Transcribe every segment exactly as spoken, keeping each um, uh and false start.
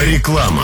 Реклама.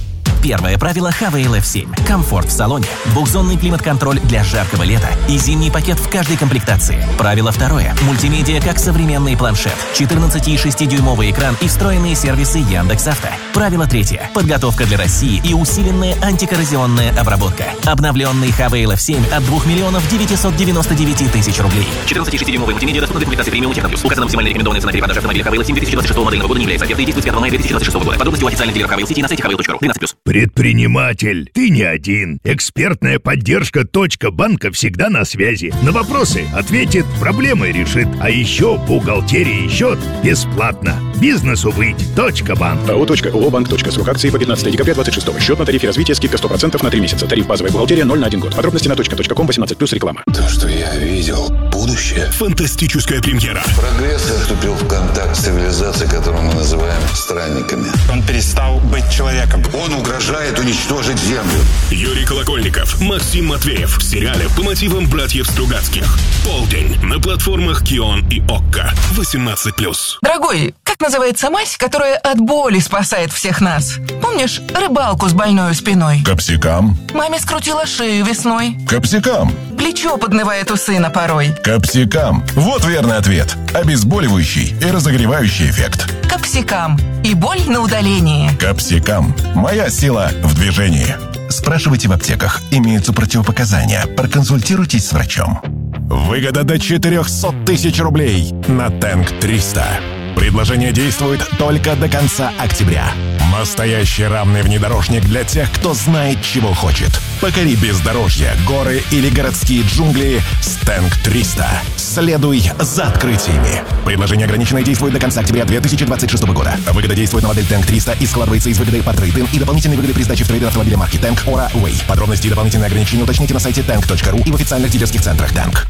Первое правило Хавейл эф семь. Комфорт в салоне, двухзонный климат-контроль для жаркого лета и зимний пакет в каждой комплектации. Правило второе. Мультимедиа как современный планшет, четырнадцати и шестидюймовый экран и встроенные сервисы Яндекс.Авто. Правило третье. Подготовка для России и усиленная антикоррозионная обработка. Обновленный Хавейл эф семь от двух миллионов девятисот девяноста девяти тысяч рублей. четырнадцати и шестидюймовый мультимедиа доступна для комплектации премиум Техно Плюс. Указана максимальная рекомендованная цена перепродажи автомобиля Хавейл эф семь две тысячи двадцать шестого модельного года не является офертой и действует с пятого мая две тысячи двадцать шестого года. Подробности у официальных дилеров Хавейл сети на сайте хавейл точка ру. тринадцать плюс. Предприниматель, ты не один. Экспертная поддержка «Точка банка» всегда на связи. На вопросы ответит, проблемы решит. А еще бухгалтерия и счет бесплатно. Бизнесу быть. «Точка банк». АО «Точка», ООО «Банк». Точка. Срок акции по пятнадцатого декабря двадцать шестого. Счет на тарифе развития, скидка сто процентов на три месяца. Тариф базовая бухгалтерия ноль на один год. Подробности на точка точка ком восемнадцать плюс реклама. То, что я видел, будущее. Фантастическая премьера. Прогресс вступил в контакт с цивилизацией, которую мы называем странниками. Он перестал быть человеком. Он угрожает уничтожить Землю. Юрий Колокольников, Максим Матвеев в сериале по мотивам братьев Стругацких. Полдень на платформах Кион и Окко. восемнадцать плюс. Дорогой, как называется мазь, которая от боли спасает всех нас? Помнишь рыбалку с больной спиной? Капсикам. Маме скрутила шею весной. Капсикам. Плечо поднывает у сына порой. Капсикам. Вот верный ответ. Обезболивающий и разогревающий эффект. Капсикам. И боль на удалении. Капсикам. Моя сила в движении. Спрашивайте в аптеках. Имеются противопоказания. Проконсультируйтесь с врачом. Выгода до четырехсот тысяч рублей на Тэнк триста. Предложение действует только до конца октября. Настоящий равный внедорожник для тех, кто знает, чего хочет. Покори бездорожье, горы или городские джунгли с Тэнк триста. Следуй за открытиями. Предложение ограниченное, действует до конца октября две тысячи двадцать шестого года. Выгода действует на модель Тэнк триста и складывается из выгоды по трейд-ин и дополнительной выгоды при сдаче в трейдер автомобиля марки Тэнк Ора Уэй. Подробности и дополнительные ограничения уточните на сайте тэнк точка ру и в официальных дилерских центрах Тэнк.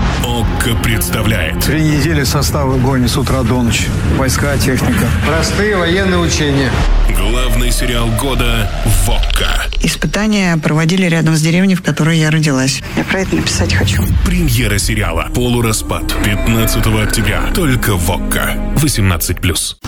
Окко представляет. Три недели составы бойни с утра до ночи. Войска, техника. Простые военные учения. Главный сериал года в Окко. Испытания проводили рядом с деревней, в которой я родилась. Я про это написать хочу. Премьера сериала «Полураспад» пятнадцатого октября. Только в Окко. восемнадцать плюс.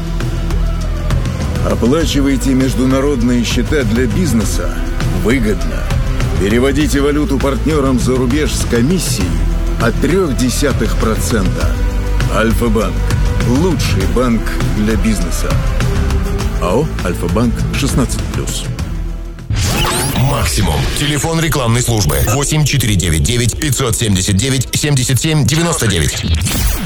Оплачивайте международные счета для бизнеса выгодно. Переводите валюту партнерам за рубеж с комиссией от трех десятых процента. Альфа-банк. Лучший банк для бизнеса. АО «Альфа-банк» шестнадцать плюс. Максимум. Телефон рекламной службы. восемь четыре девять девять пятьсот семьдесят девять семьдесят семь девяносто девять.